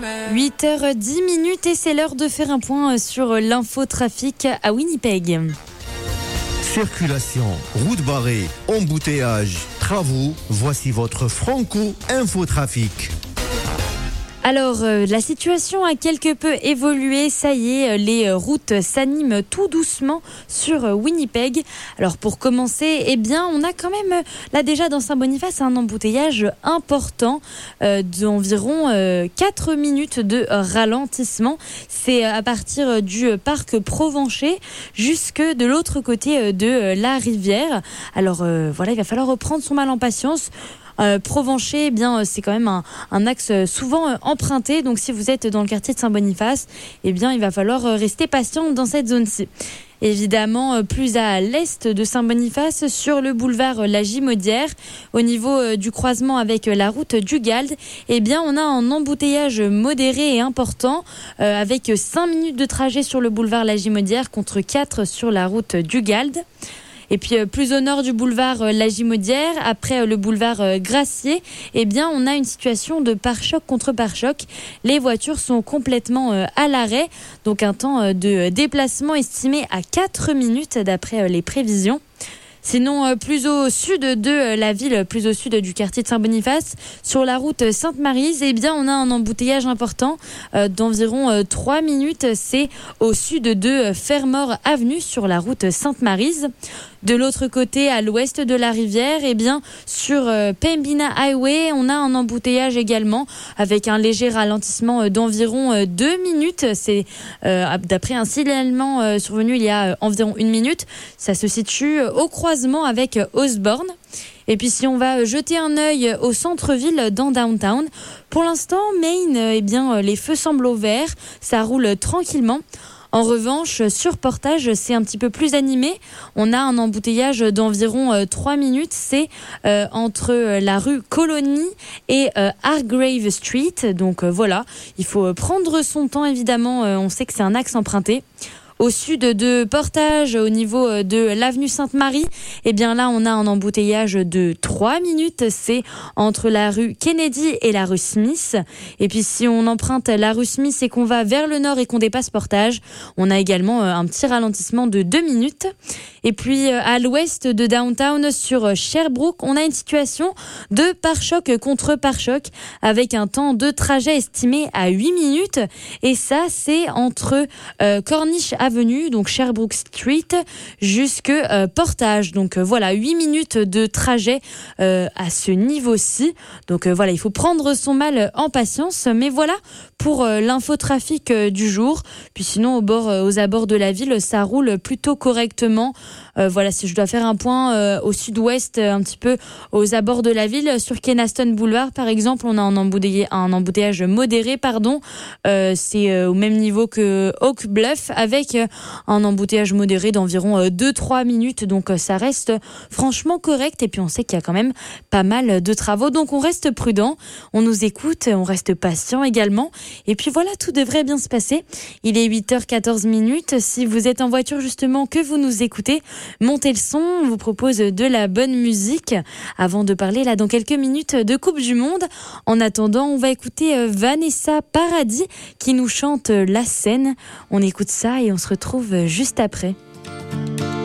8h10 et c'est l'heure de faire un point sur l'infotrafic à Winnipeg. Circulation, route barrée, embouteillage, travaux, voici votre Franco Infotrafic. Alors, la situation a quelque peu évolué. Ça y est, les routes s'animent tout doucement sur Winnipeg. Alors, pour commencer, on a quand même, là déjà dans Saint-Boniface, un embouteillage important d'environ 4 minutes de ralentissement. C'est à partir du parc Provencher jusque de l'autre côté de la rivière. Alors, il va falloir reprendre son mal en patience. Provencher, c'est quand même un axe souvent emprunté. Donc si vous êtes dans le quartier de Saint-Boniface, il va falloir rester patient dans cette zone-ci. Évidemment, plus à l'est de Saint-Boniface, sur le boulevard La Gimaudière, au niveau du croisement avec la route du Gald, on a un embouteillage modéré et important, avec 5 minutes de trajet sur le boulevard La Gimaudière contre 4 sur la route du Gald. Et puis plus au nord du boulevard La Gimaudière, après le boulevard Gracier, on a une situation de pare-choc contre pare-choc. Les voitures sont complètement à l'arrêt, donc un temps de déplacement estimé à 4 minutes d'après les prévisions. Sinon, plus au sud de la ville, plus au sud du quartier de Saint-Boniface, sur la route Sainte-Maryse, on a un embouteillage important d'environ 3 minutes. C'est au sud de Fermor Avenue, sur la route Sainte-Maryse. De l'autre côté, à l'ouest de la rivière, sur Pembina Highway, on a un embouteillage également avec un léger ralentissement d'environ 2 minutes. C'est d'après un signalement survenu il y a environ 1 minute. Ça se situe au croisement avec Osborne. Et puis si on va jeter un œil au centre-ville dans Downtown, pour l'instant, Main, les feux semblent au vert, ça roule tranquillement. En revanche, sur Portage, c'est un petit peu plus animé. On a un embouteillage d'environ 3 minutes. C'est entre la rue Colony et Hargrave Street. Donc il faut prendre son temps évidemment. On sait que c'est un axe emprunté. Au sud de Portage, au niveau de l'avenue Sainte-Marie, là, on a un embouteillage de 3 minutes. C'est entre la rue Kennedy et la rue Smith. Et puis, si on emprunte la rue Smith et qu'on va vers le nord et qu'on dépasse Portage, on a également un petit ralentissement de 2 minutes. Et puis, à l'ouest de Downtown, sur Sherbrooke, on a une situation de pare-choc contre pare-choc avec un temps de trajet estimé à 8 minutes. Et ça, c'est entre Corniche Avenue, donc Sherbrooke Street, jusque Portage. Donc 8 minutes de trajet à ce niveau-ci. Donc il faut prendre son mal en patience. Mais voilà pour l'infotrafic du jour. Puis sinon, aux abords de la ville, ça roule plutôt correctement. Si je dois faire un point au sud-ouest, un petit peu aux abords de la ville, sur Kenaston Boulevard, par exemple, on a un embouteillage modéré, c'est au même niveau que Oak Bluff, avec un embouteillage modéré d'environ 2-3 minutes. Donc ça reste franchement correct. Et puis on sait qu'il y a quand même pas mal de travaux. Donc on reste prudent, on nous écoute, on reste patient également. Et puis voilà, tout devrait bien se passer. Il est 8h14. Si vous êtes en voiture justement, que vous nous écoutez, montez le son, on vous propose de la bonne musique avant de parler là dans quelques minutes de Coupe du Monde. En attendant, on va écouter Vanessa Paradis qui nous chante La Seine. On écoute ça et on se retrouve juste après.